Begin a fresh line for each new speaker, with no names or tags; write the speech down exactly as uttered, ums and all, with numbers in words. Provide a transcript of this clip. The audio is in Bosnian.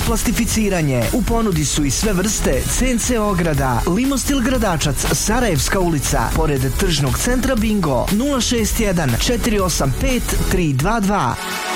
plastificiranje. U ponudi su i sve vrste C N C ograda. Limostil Gradačac, Sarajevska ulica, pored tržnog centra Bingo. Nula šest jedan četiri osam pet tri dva dva.